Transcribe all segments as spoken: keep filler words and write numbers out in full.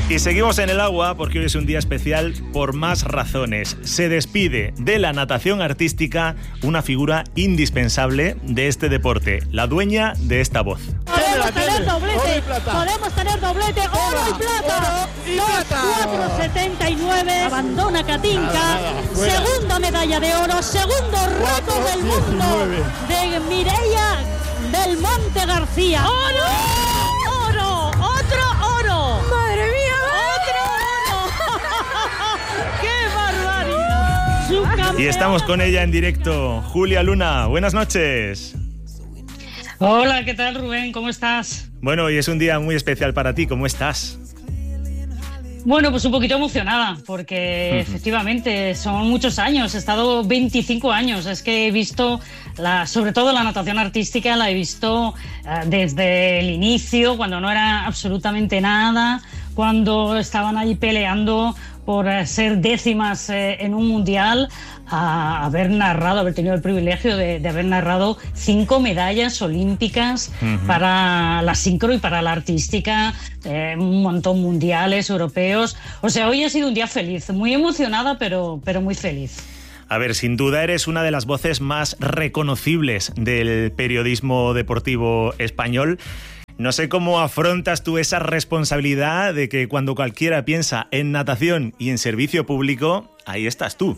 Y seguimos en el agua porque hoy es un día especial por más razones. Se despide de la natación artística una figura indispensable de este deporte, la dueña de esta voz. Podemos tener doblete, podemos tener doblete, oro y plata. dos cuatro setenta y nueve, abandona Katinka. Segunda medalla de oro, segundo récord del mundo de Mireia del Monte García. ¡Oro! ¡Oro! ¡Otro oro! ¡Madre mía! ¡Otro oro! ¡Qué barbaridad! Y estamos con ella en directo. Julia Luna, buenas noches. Hola, ¿qué tal, Rubén? ¿Cómo estás? Bueno, hoy es un día muy especial para ti. ¿Cómo estás? Bueno, pues un poquito emocionada, porque uh-huh. efectivamente son muchos años. He estado veinticinco años. Es que he visto, la, sobre todo la natación artística, la he visto uh, desde el inicio, cuando no era absolutamente nada, cuando estaban ahí peleando por uh, ser décimas eh, en un mundial, a haber narrado, haber tenido el privilegio de, de haber narrado cinco medallas olímpicas uh-huh. para la sincro y para la artística, eh, un montón mundiales, europeos. O sea, hoy ha sido un día feliz, muy emocionada, pero, pero muy feliz. A ver, sin duda eres una de las voces más reconocibles del periodismo deportivo español. No sé cómo afrontas tú esa responsabilidad de que cuando cualquiera piensa en natación y en servicio público, ahí estás tú.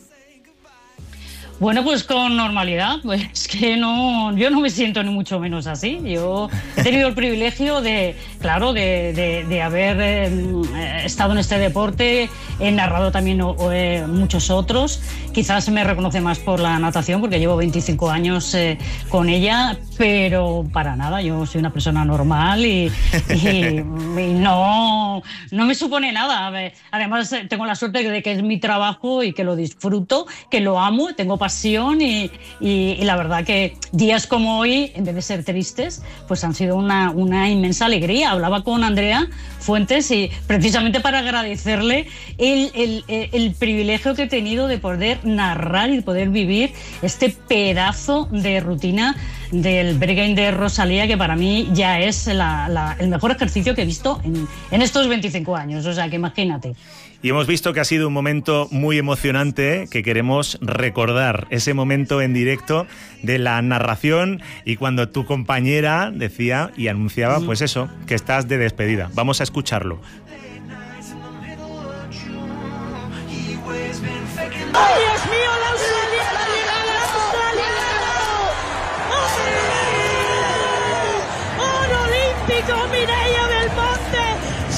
Bueno, pues con normalidad, pues es que no, yo no me siento ni mucho menos así. Yo he tenido el privilegio de, claro, de, de, de haber eh, estado en este deporte, he narrado también eh, muchos otros. Quizás me reconoce más por la natación porque llevo veinticinco años eh, con ella, pero para nada, yo soy una persona normal y, y, y no, no me supone nada. Además, tengo la suerte de que es mi trabajo y que lo disfruto, que lo amo, tengo pasión y, y, y la verdad que días como hoy, en vez de ser tristes, pues han sido una, una inmensa alegría. Hablaba con Andrea Fuentes y precisamente para agradecerle el, el, el privilegio que he tenido de poder narrar y de poder vivir este pedazo de rutina del Berghain de Rosalía, que para mí ya es la, la, el mejor ejercicio que he visto en, en estos veinticinco años, o sea que imagínate. Y hemos visto que ha sido un momento muy emocionante que queremos recordar, ese momento en directo de la narración y cuando tu compañera decía y anunciaba, pues eso, que estás de despedida. Vamos a escucharlo. ¡Ay, Dios mío, la Australia, la llegada, la Australia! ¡Oro olímpico, Mireia del Monte!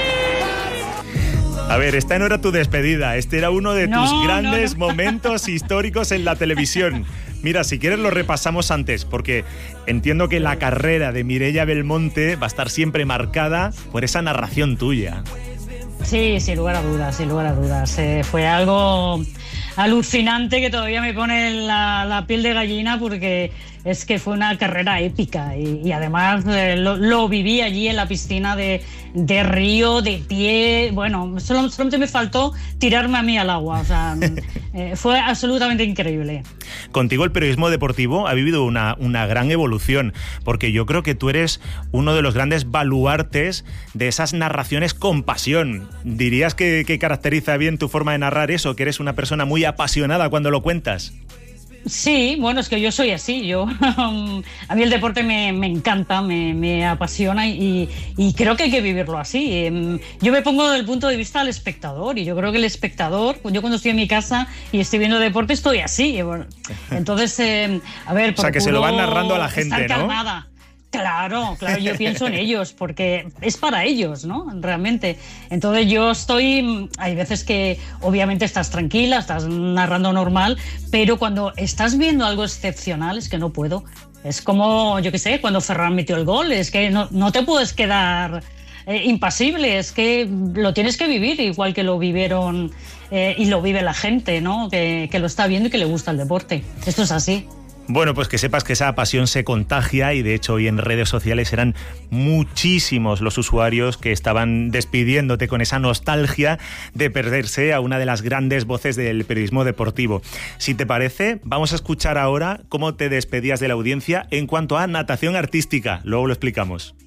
¡Sí! A ver, esta no era tu despedida, este era uno de no, tus grandes no, no. momentos históricos en la televisión. Mira, si quieres lo repasamos antes, porque entiendo que la carrera de Mireia Belmonte va a estar siempre marcada por esa narración tuya. Sí, sin lugar a dudas, sin lugar a dudas. Eh, fue algo alucinante que todavía me pone la, la piel de gallina porque es que fue una carrera épica y, y además eh, lo, lo viví allí en la piscina de, de Río, de pie. Bueno, solo, solamente me faltó tirarme a mí al agua. O sea, eh, fue absolutamente increíble. Contigo el periodismo deportivo ha vivido una, una gran evolución, porque yo creo que tú eres uno de los grandes baluartes de esas narraciones con pasión. ¿Dirías que, que caracteriza bien tu forma de narrar eso, que eres una persona muy apasionada cuando lo cuentas? Sí, bueno, es que yo soy así. Yo a mí el deporte me, me encanta, me, me apasiona y, y creo que hay que vivirlo así. Yo me pongo desde el punto de vista del espectador y yo creo que el espectador, yo cuando estoy en mi casa y estoy viendo deporte estoy así. Entonces, eh, a ver, o sea, que se lo van narrando a la gente, estar ¿no? calmada. Claro, claro, yo pienso en ellos porque es para ellos, ¿no? Realmente. Entonces yo estoy, hay veces que obviamente estás tranquila, estás narrando normal, pero cuando estás viendo algo excepcional es que no puedo. Es como, yo qué sé, cuando Ferran metió el gol, es que no, no te puedes quedar eh, impasible, es que lo tienes que vivir igual que lo vivieron eh, y lo vive la gente, ¿no? Que, que lo está viendo y que le gusta el deporte. Esto es así. Bueno, pues que sepas que esa pasión se contagia y de hecho hoy en redes sociales eran muchísimos los usuarios que estaban despidiéndote con esa nostalgia de perderse a una de las grandes voces del periodismo deportivo. Si te parece, vamos a escuchar ahora cómo te despedías de la audiencia en cuanto a natación artística. Luego lo explicamos.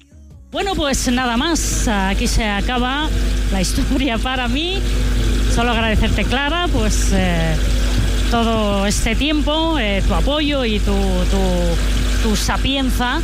Bueno, pues nada más, aquí se acaba la historia para mí. Solo agradecerte, Clara, pues eh, todo este tiempo, eh, tu apoyo y tu, tu, tu sapienza.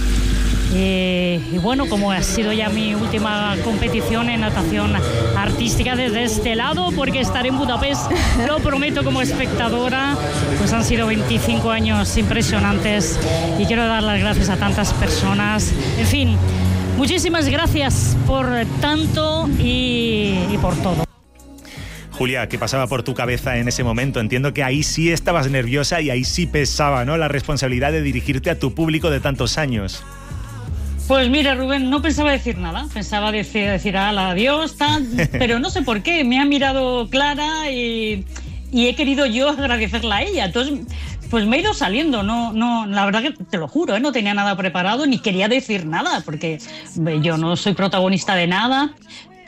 Y, y bueno, como ha sido ya mi última competición en natación artística desde este lado, porque estaré en Budapest, lo prometo, como espectadora, pues han sido veinticinco años impresionantes y quiero dar las gracias a tantas personas. En fin, muchísimas gracias por tanto y, y por todo. Julia, ¿qué pasaba por tu cabeza en ese momento? Entiendo que ahí sí estabas nerviosa y ahí sí pesaba, ¿no?, la responsabilidad de dirigirte a tu público de tantos años. Pues mira, Rubén, no pensaba decir nada, pensaba decir, decir adiós, tal, pero no sé por qué, me ha mirado Clara y, y he querido yo agradecerla a ella, entonces pues me he ido saliendo, no, no, la verdad que te lo juro, ¿eh? No tenía nada preparado ni quería decir nada, porque yo no soy protagonista de nada,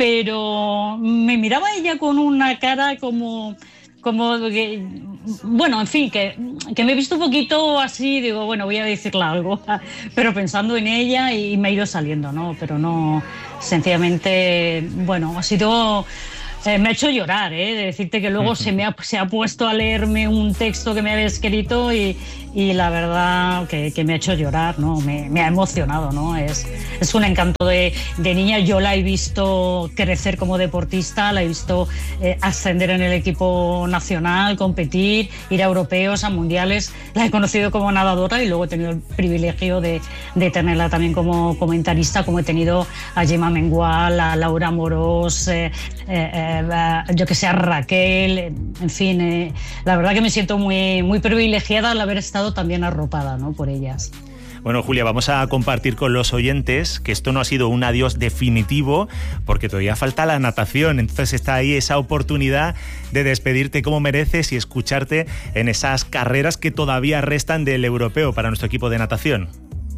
pero me miraba ella con una cara como... como que, bueno, en fin, que, que me he visto un poquito así, digo, bueno, voy a decirle algo, pero pensando en ella y me he ido saliendo, ¿no? Pero no, sencillamente, bueno, ha sido... Eh, me ha hecho llorar, ¿eh? De decirte que luego se me ha, se ha puesto a leerme un texto que me había escrito y, y la verdad que, que me ha hecho llorar, ¿no? Me, me ha emocionado, ¿no? Es, es un encanto de, de niña. Yo la he visto crecer como deportista, la he visto eh, ascender en el equipo nacional, competir, ir a europeos, a mundiales. La he conocido como nadadora y luego he tenido el privilegio de, de tenerla también como comentarista, como he tenido a Gemma Mengual, a Laura Amorós, eh, eh, yo que sé, a Raquel, en fin, eh, la verdad que me siento muy, muy privilegiada al haber estado también arropada, ¿no?, por ellas. Bueno, Julia, vamos a compartir con los oyentes que esto no ha sido un adiós definitivo, porque todavía falta la natación, entonces está ahí esa oportunidad de despedirte como mereces y escucharte en esas carreras que todavía restan del europeo para nuestro equipo de natación.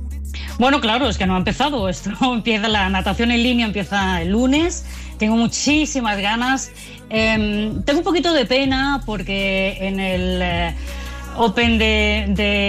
Bueno, claro, es que no ha empezado esto. Empieza la natación en línea, empieza el lunes. Tengo muchísimas ganas. Eh, tengo un poquito de pena porque en el eh, Open de,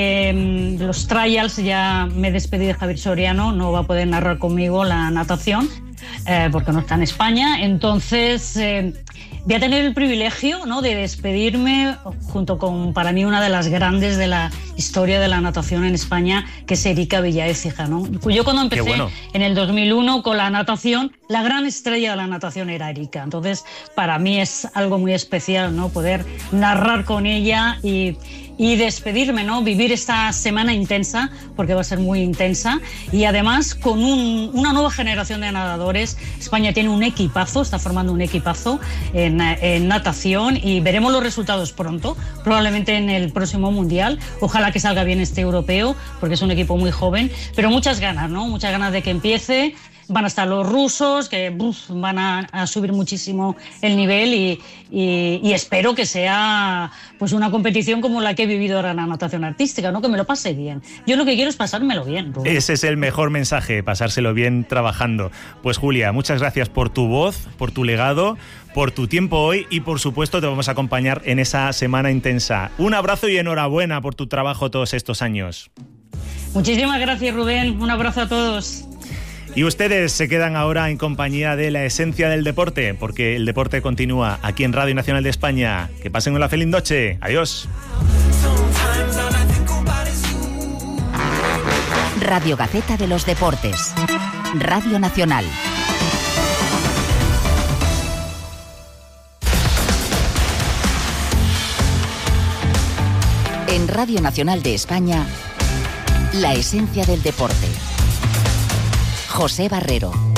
de, de los trials ya me despedí de Javier Soriano. No va a poder narrar conmigo la natación eh, porque no está en España. Entonces eh, voy a tener el privilegio, ¿no?, de despedirme junto con, para mí, una de las grandes de la historia de la natación en España, que es Erika Villaécija, ¿no? Yo cuando empecé bueno. en el dos mil uno con la natación, la gran estrella de la natación era Erika. Entonces, para mí es algo muy especial, ¿no?, poder narrar con ella y, y despedirme, ¿no?, vivir esta semana intensa, porque va a ser muy intensa, y además con un, una nueva generación de nadadores. España tiene un equipazo, está formando un equipazo en, en natación y veremos los resultados pronto, probablemente en el próximo Mundial. Ojalá que salga bien este europeo, porque es un equipo muy joven, pero muchas ganas, ¿no? Muchas ganas de que empiece. Van a estar los rusos, que uf, van a, a subir muchísimo el nivel y, y, y espero que sea pues una competición como la que he vivido ahora en la natación artística, ¿no?, que me lo pase bien. Yo lo que quiero es pasármelo bien, Rubén. Ese es el mejor mensaje, pasárselo bien trabajando. Pues Julia, muchas gracias por tu voz, por tu legado, por tu tiempo hoy y por supuesto te vamos a acompañar en esa semana intensa. Un abrazo y enhorabuena por tu trabajo todos estos años. Muchísimas gracias, Rubén. Un abrazo a todos. Y ustedes se quedan ahora en compañía de la esencia del deporte, porque el deporte continúa aquí en Radio Nacional de España. Que pasen una feliz noche. Adiós. Radio Gaceta de los Deportes. Radio Nacional. En Radio Nacional de España, la esencia del deporte. José Barrero.